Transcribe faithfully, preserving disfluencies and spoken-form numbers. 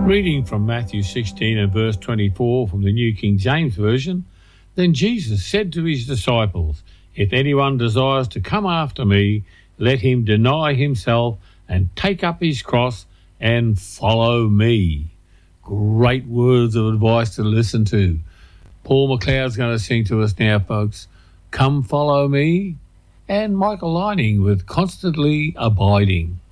Reading from Matthew sixteen and verse twenty-four from the New King James Version, then Jesus said to his disciples, if anyone desires to come after me, let him deny himself and take up his cross and follow me. Great words of advice to listen to. Paul McLeod's going to sing to us now, folks. Come follow me. And Michael Lining with Constantly Abiding.